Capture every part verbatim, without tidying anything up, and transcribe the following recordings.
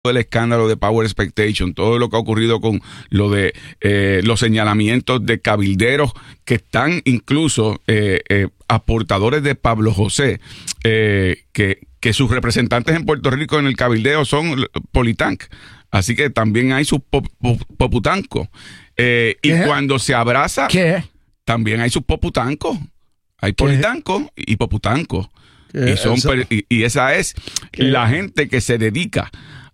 el escándalo de Power Expectation, todo lo que ha ocurrido con lo de eh, los señalamientos de cabilderos que están incluso eh, eh, aportadores de Pablo José, eh, que, que sus representantes en Puerto Rico en el cabildeo son Politank. Así que también hay sus pop, pop, poputancos. Eh, y cuando se abraza, ¿qué? También hay sus poputancos. Hay politancos y poputancos. Y, son, y, y esa es ¿Qué? La gente que se dedica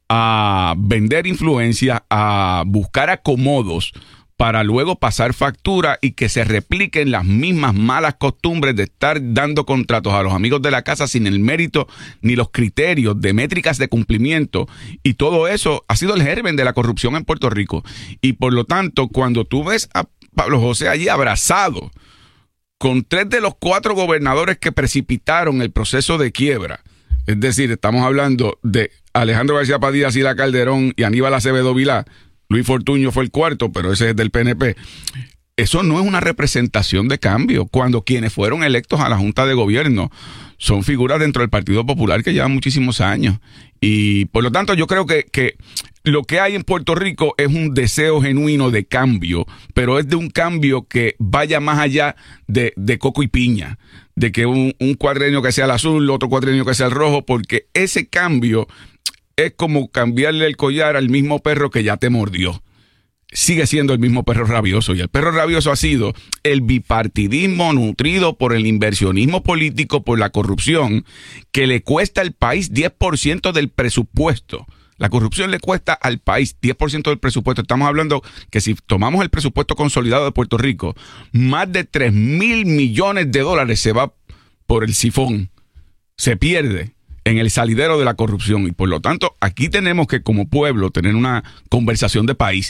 a vender influencia, a buscar acomodos para luego pasar factura y que se repliquen las mismas malas costumbres de estar dando contratos a los amigos de la casa sin el mérito ni los criterios de métricas de cumplimiento. Y todo eso ha sido el germen de la corrupción en Puerto Rico. Y por lo tanto, cuando tú ves a Pablo José allí abrazado con tres de los cuatro gobernadores que precipitaron el proceso de quiebra, es decir, estamos hablando de Alejandro García Padilla, Sila Calderón y Aníbal Acevedo Vilá. Luis Fortuño fue el cuarto, pero ese es del P N P. Eso no es una representación de cambio, cuando quienes fueron electos a la Junta de Gobierno son figuras dentro del Partido Popular que llevan muchísimos años. Y por lo tanto yo creo que, que lo que hay en Puerto Rico es un deseo genuino de cambio, pero es de un cambio que vaya más allá de, de coco y piña, de que un, un cuadrenio que sea el azul, otro cuadrenio que sea el rojo, porque ese cambio es como cambiarle el collar al mismo perro que ya te mordió. Sigue siendo el mismo perro rabioso, y el perro rabioso ha sido el bipartidismo nutrido por el inversionismo político, por la corrupción, que le cuesta al país diez por ciento del presupuesto. La corrupción le cuesta al país diez por ciento del presupuesto. Estamos hablando que si tomamos el presupuesto consolidado de Puerto Rico, más de tres mil millones de dólares se va por el sifón, se pierde en el salidero de la corrupción. Y por lo tanto, aquí tenemos que como pueblo tener una conversación de país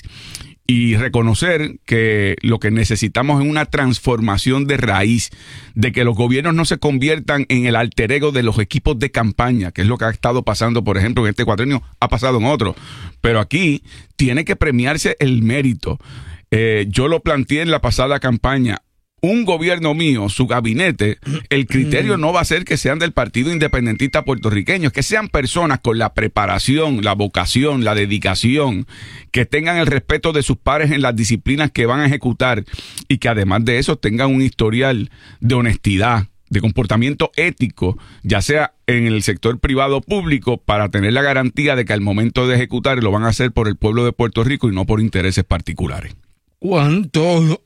y reconocer que lo que necesitamos es una transformación de raíz, de que los gobiernos no se conviertan en el alter ego de los equipos de campaña, que es lo que ha estado pasando, por ejemplo, en este cuatrienio, ha pasado en otro. Pero aquí tiene que premiarse el mérito. Eh, yo lo planteé en la pasada campaña. Un gobierno mío, su gabinete, el criterio no va a ser que sean del Partido Independentista Puertorriqueño, es que sean personas con la preparación, la vocación, la dedicación, que tengan el respeto de sus pares en las disciplinas que van a ejecutar y que además de eso tengan un historial de honestidad, de comportamiento ético, ya sea en el sector privado o público, para tener la garantía de que al momento de ejecutar lo van a hacer por el pueblo de Puerto Rico y no por intereses particulares. ¿Cuántos,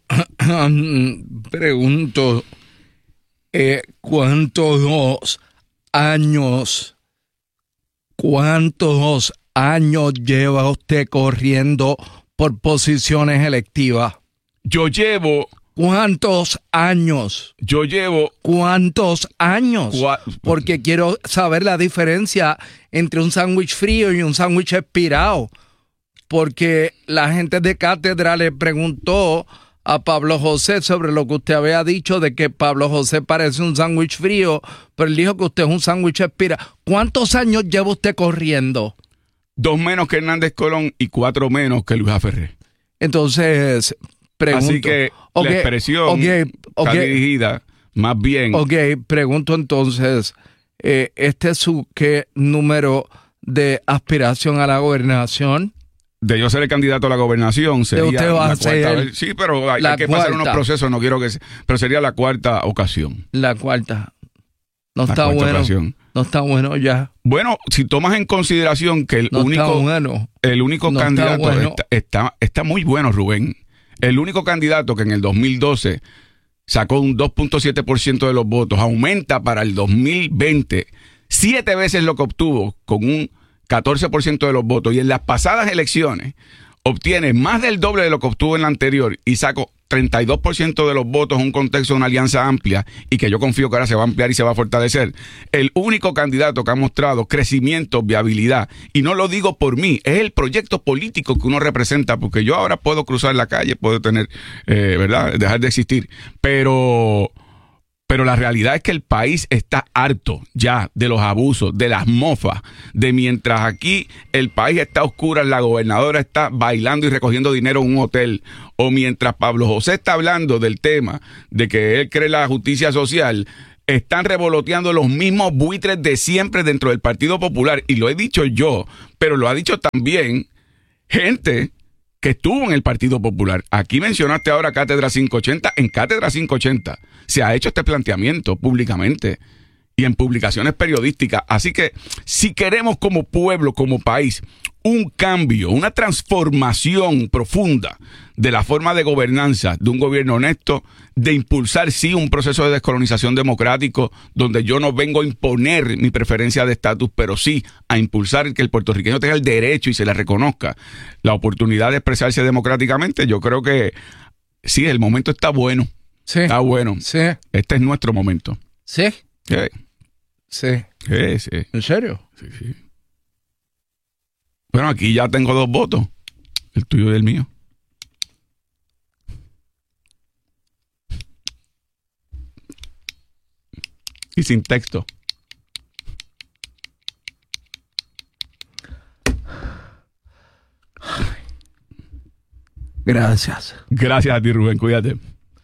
pregunto, eh, cuántos años, cuántos años lleva usted corriendo por posiciones electivas? Yo llevo... ¿Cuántos años? Yo llevo... ¿Cuántos años? Cua- Porque quiero saber la diferencia entre un sándwich frío y un sándwich expirado. Porque la gente de cátedra le preguntó a Pablo José sobre lo que usted había dicho de que Pablo José parece un sándwich frío, pero él dijo que usted es un sándwich expirado. ¿Cuántos años lleva usted corriendo? Dos menos que Hernández Colón y cuatro menos que Luis Aferré. Entonces, pregunto... Así que okay, la expresión okay, okay, está dirigida más bien... Ok, pregunto entonces, eh, ¿este es su qué número de aspiración a la gobernación? De yo ser el candidato a la gobernación sería usted va la a ser cuarta vez. Sí, pero hay, hay que cuarta. pasar unos procesos, no quiero que... Pero sería la cuarta ocasión. La cuarta. No la está cuarta bueno. Ocasión. No está bueno ya. Bueno, si tomas en consideración que el no único... Está bueno. El único no candidato... Está, bueno. está, está, está muy bueno, Rubén. El único candidato que en el dos mil doce sacó un dos punto siete por ciento de los votos, aumenta para el dos mil veinte siete veces lo que obtuvo con un catorce por ciento de los votos, y en las pasadas elecciones obtiene más del doble de lo que obtuvo en la anterior y sacó treinta y dos por ciento de los votos en un contexto de una alianza amplia y que yo confío que ahora se va a ampliar y se va a fortalecer. El único candidato que ha mostrado crecimiento, viabilidad, y no lo digo por mí, es el proyecto político que uno representa, porque yo ahora puedo cruzar la calle, puedo tener, eh, ¿verdad?, dejar de existir, pero... Pero la realidad es que el país está harto ya de los abusos, de las mofas, de mientras aquí el país está a oscuras, la gobernadora está bailando y recogiendo dinero en un hotel, o mientras Pablo José está hablando del tema de que él cree la justicia social, están revoloteando los mismos buitres de siempre dentro del Partido Popular. Y lo he dicho yo, pero lo ha dicho también gente que estuvo en el Partido Popular. Aquí mencionaste ahora Cátedra quinientos ochenta. En Cátedra quinientos ochenta se ha hecho este planteamiento públicamente y en publicaciones periodísticas. Así que si queremos como pueblo, como país, un cambio, una transformación profunda de la forma de gobernanza de un gobierno honesto, de impulsar sí un proceso de descolonización democrático donde yo no vengo a imponer mi preferencia de estatus, pero sí a impulsar que el puertorriqueño tenga el derecho y se le reconozca la oportunidad de expresarse democráticamente. Yo creo que sí, el momento está bueno. Sí. Está bueno. Sí. Este es nuestro momento. Sí. Sí. Sí. Sí, sí. ¿En serio? Sí, sí. Bueno, aquí ya tengo dos votos, el tuyo y el mío. Y sin texto. Gracias. Gracias a ti, Rubén. Cuídate.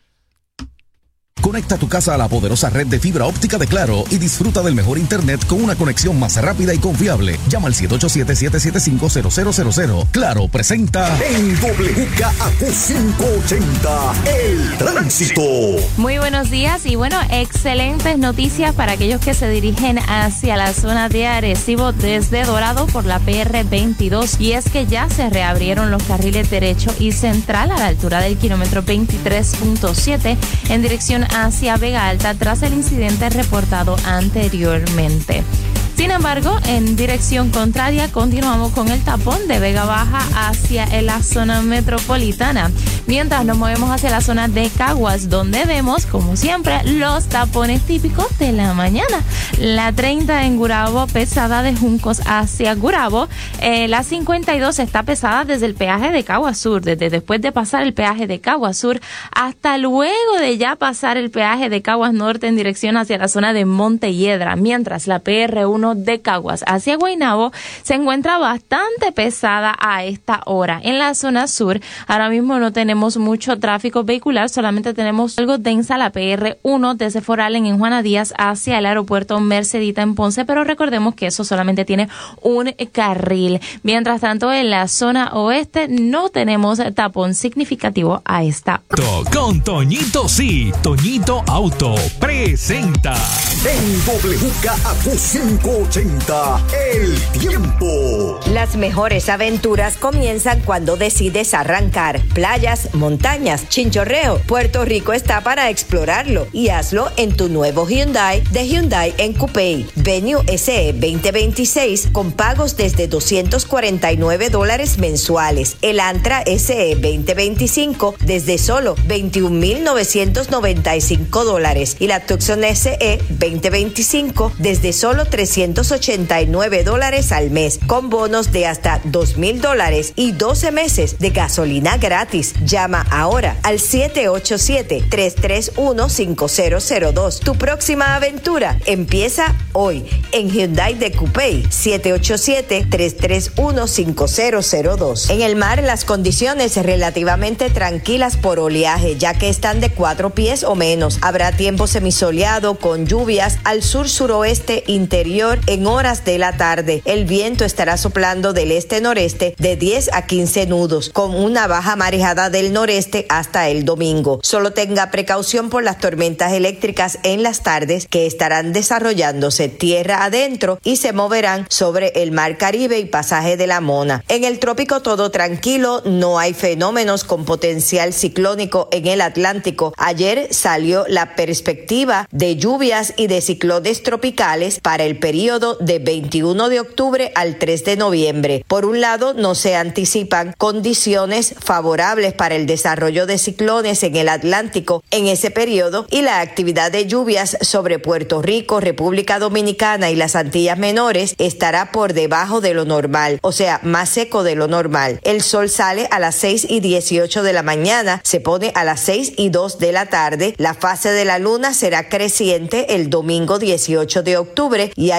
Conecta tu casa a la poderosa red de fibra óptica de Claro y disfruta del mejor internet con una conexión más rápida y confiable. Llama al siete ocho siete, siete siete cinco, cero cero cero cero. Claro presenta en W K A Q quinientos ochenta, el tránsito. Muy buenos días y bueno, excelentes noticias para aquellos que se dirigen hacia la zona de Arecibo desde Dorado por la P R veintidós, y es que ya se reabrieron los carriles derecho y central a la altura del kilómetro veintitrés punto siete en dirección hacia Vega Alta tras el incidente reportado anteriormente. Sin embargo, en dirección contraria continuamos con el tapón de Vega Baja hacia la zona metropolitana, mientras nos movemos hacia la zona de Caguas, donde vemos, como siempre, los tapones típicos de la mañana. La treinta en Gurabo, pesada de Juncos hacia Gurabo. Eh, la cincuenta y dos está pesada desde el peaje de Caguas Sur, desde después de pasar el peaje de Caguas Sur hasta luego de ya pasar el peaje de Caguas Norte en dirección hacia la zona de Montelledra, mientras la P R uno de Caguas hacia Guaynabo se encuentra bastante pesada a esta hora. En la zona sur ahora mismo no tenemos mucho tráfico vehicular, solamente tenemos algo densa la P R uno desde Foralen en Juana Díaz hacia el aeropuerto Mercedita en Ponce, pero recordemos que eso solamente tiene un carril. Mientras tanto, en la zona oeste no tenemos tapón significativo a esta hora. Con Toñito sí, Toñito Auto presenta en W K A Q quinientos ochenta, el tiempo. Las mejores aventuras comienzan cuando decides arrancar. Playas, montañas, chinchorreo. Puerto Rico está para explorarlo y hazlo en tu nuevo Hyundai de Hyundai en Coupé. Venue S E veinte veintiséis con pagos desde doscientos cuarenta y nueve dólares mensuales. El Antra S E veinte veinticinco desde solo veintiún mil novecientos noventa y cinco dólares y la Tucson S E veinte veinticinco desde solo trescientos ochenta y nueve dólares al mes, con bonos de hasta dos mil dólares y doce meses de gasolina gratis. Llama ahora al siete ocho siete, tres tres uno, cinco cero cero dos. Tu próxima aventura empieza hoy en Hyundai de Coupé, siete ocho siete, tres tres uno, cinco cero cero dos. En el mar, las condiciones relativamente tranquilas por oleaje, ya que están de cuatro pies o menos. Habrá tiempo semisoleado con lluvias al sur-suroeste interior en horas de la tarde. El viento estará soplando del este-noreste de diez a quince nudos, con una baja marejada del noreste hasta el domingo. Solo tenga precaución por las tormentas eléctricas en las tardes, que estarán desarrollándose tierra adentro y se moverán sobre el mar Caribe y pasaje de la Mona. En el trópico todo tranquilo, no hay fenómenos con potencial ciclónico en el Atlántico. Ayer salió la perspectiva de lluvias y de ciclones tropicales para el periodo de veintiuno de octubre al tres de noviembre. Por un lado, no se anticipan condiciones favorables para el desarrollo de ciclones en el Atlántico en ese periodo, y la actividad de lluvias sobre Puerto Rico, República Dominicana y las Antillas Menores estará por debajo de lo normal, o sea, más seco de lo normal. El sol sale a las seis y dieciocho de la mañana, se pone a las seis y dos de la tarde. La fase de la luna será creciente el domingo dieciocho de octubre y hay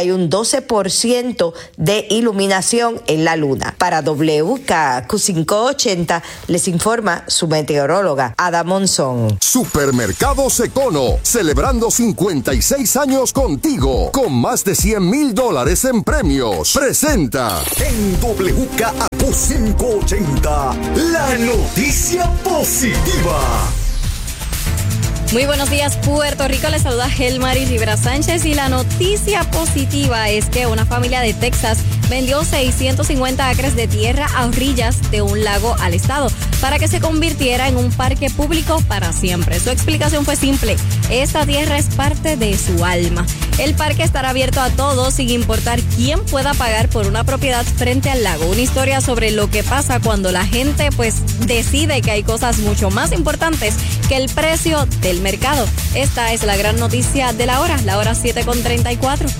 hay un doce por ciento de iluminación en la luna. Para W K Q quinientos ochenta les informa su meteoróloga Ada Monzón. Supermercados Econo, celebrando cincuenta y seis años contigo, con más de cien mil dólares en premios. Presenta en W K Q quinientos ochenta, la noticia positiva. Muy buenos días, Puerto Rico. Les saluda Helmary Rivera Sánchez y la noticia positiva es que una familia de Texas vendió seiscientos cincuenta acres de tierra a orillas de un lago al estado para que se convirtiera en un parque público para siempre. Su explicación fue simple: esta tierra es parte de su alma. El parque estará abierto a todos sin importar quién pueda pagar por una propiedad frente al lago. Una historia sobre lo que pasa cuando la gente pues decide que hay cosas mucho más importantes que el precio del mercado. Esta es la gran noticia de la hora, la hora siete con treinta y cuatro.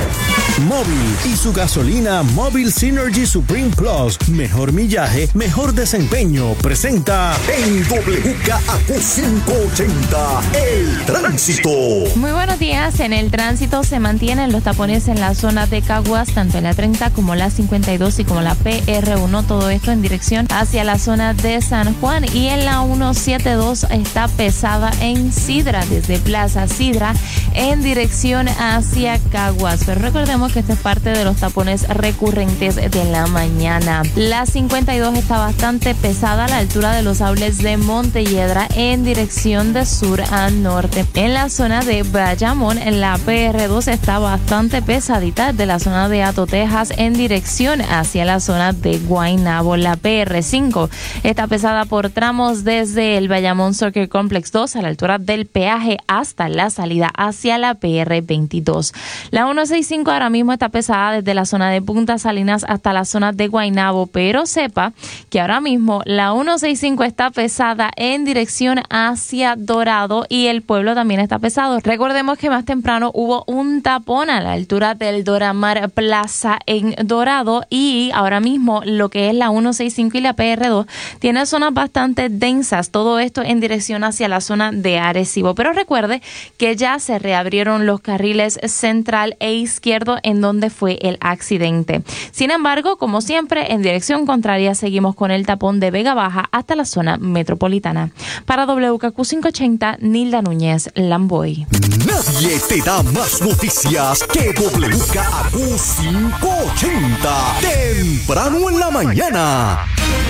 Móvil y su gasolina Móvil Synergy Supreme Plus. Mejor millaje, mejor desempeño. Presenta en W K Q quinientos ochenta, el tránsito. Muy buenos días. En el tránsito se mantienen los tapones en la zona de Caguas, tanto en la treinta como la cincuenta y dos y como la P R uno. Todo esto en dirección hacia la zona de San Juan. Y en la ciento setenta y dos está pesada en Sidra, desde Plaza Sidra en dirección hacia Caguas. Pero recordemos que esta es parte de los tapones recurrentes de la mañana. La cincuenta y dos está bastante pesada a la altura de los outlets de Montelledra en dirección de sur a norte. En la zona de Bayamón, la P R dos está bastante pesadita de la zona de Ato, Texas en dirección hacia la zona de Guaynabo. La P R cinco está pesada por tramos desde el Bayamón Soccer Complex dos a la altura del peaje hasta la salida hacia la P R veintidós. La ciento sesenta y cinco ahora mismo está pesada desde la zona de Punta Salinas hasta la zona de Guaynabo, pero sepa que ahora mismo la ciento sesenta y cinco está pesada en dirección hacia Dorado y el pueblo también está pesado. Recordemos que más temprano hubo un tapón a la altura del Doramar Plaza en Dorado y ahora mismo lo que es la ciento sesenta y cinco y la P R dos tiene zonas bastante densas, todo esto en dirección hacia la zona de Arecibo. Pero recuerde que ya se reabrieron los carriles central e izquierdo en donde fue el accidente. Sin embargo, como siempre, en dirección contraria seguimos con el tapón de Vega Baja hasta la zona metropolitana. Para W K Q quinientos ochenta, Nilda Núñez, Lamboy. Nadie te da más noticias que W K Q quinientos ochenta. Temprano en la mañana.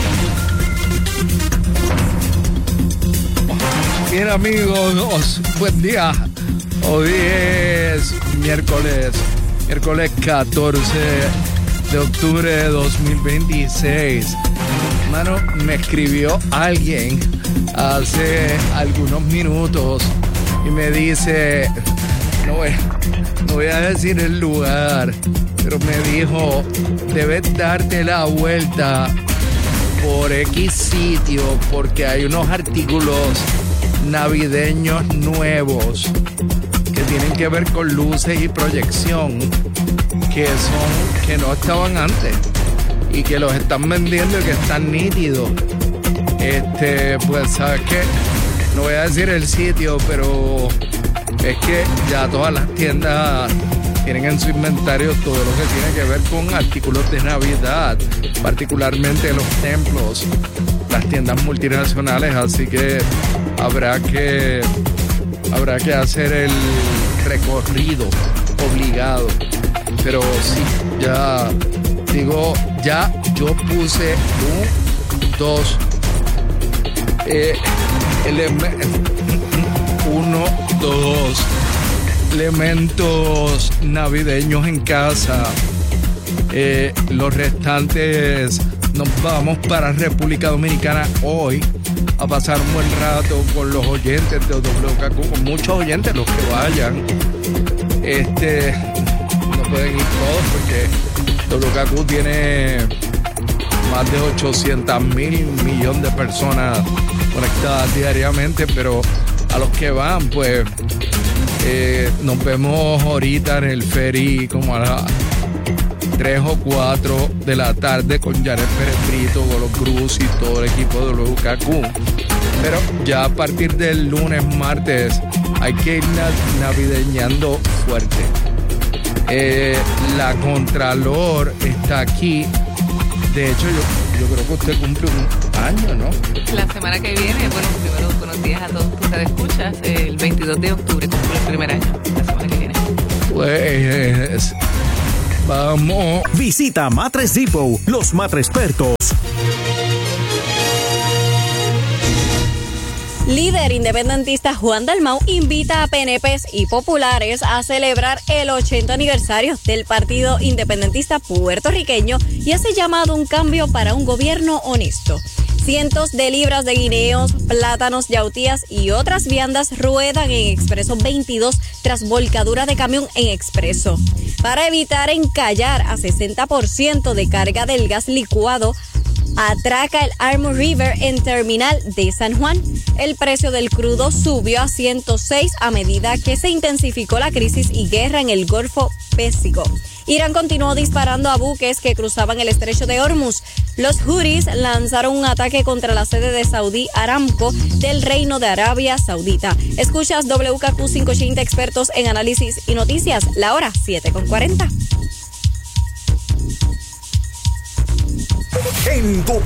Bien, amigos, buen día. Hoy es miércoles, miércoles catorce de octubre de dos mil veintiséis. Mano, me escribió alguien hace algunos minutos y me dice, no voy, no voy a decir el lugar, pero me dijo, debes darte la vuelta por X sitio porque hay unos artículos navideños nuevos que tienen que ver con luces y proyección que son que no estaban antes y que los están vendiendo y que están nítidos. Este, pues, ¿sabes qué? No voy a decir el sitio, pero es que ya todas las tiendas tienen en su inventario todo lo que tiene que ver con artículos de Navidad, particularmente los templos, las tiendas multinacionales, así que habrá que habrá que hacer el recorrido obligado. Pero sí, ya digo, ya yo puse un, dos, eh, eleme- uno, dos elementos navideños en casa. Eh, los restantes nos vamos para República Dominicana hoy a pasar un buen rato con los oyentes de W K Q, con muchos oyentes, los que vayan. Este, no pueden ir todos porque W K Q tiene más de ochocientos mil millones de personas conectadas diariamente, pero a los que van, pues eh, nos vemos ahorita en el ferry como a las tres o cuatro de la tarde con Jared Pérez Brito, con los Cruz y todo el equipo de W K Q. Pero ya a partir del lunes, martes, hay que ir navideñando fuerte. Eh, la Contralor está aquí. De hecho, yo, yo creo que usted cumple un año, ¿no? La semana que viene, bueno, primero buenos días a todos ustedes escuchas. El veintidós de octubre cumple el primer año, la semana que viene. Pues vamos. Visita Matres Depot, los matrespertos. Líder independentista Juan Dalmau invita a P N Pes y populares a celebrar el ochenta aniversario del Partido Independentista Puertorriqueño y hace llamado a un cambio para un gobierno honesto. Cientos de libras de guineos, plátanos, yautías y otras viandas ruedan en Expreso veintidós tras volcadura de camión en Expreso. Para evitar encallar a sesenta por ciento de carga del gas licuado, atraca el Armour River en terminal de San Juan. El precio del crudo subió a ciento seis a medida que se intensificó la crisis y guerra en el Golfo Pérsico. Irán continuó disparando a buques que cruzaban el estrecho de Hormuz. Los Houthis lanzaron un ataque contra la sede de Saudi Aramco del Reino de Arabia Saudita. Escuchas W K Q quinientos ochenta, expertos en análisis y noticias. La hora siete con cuarenta. En W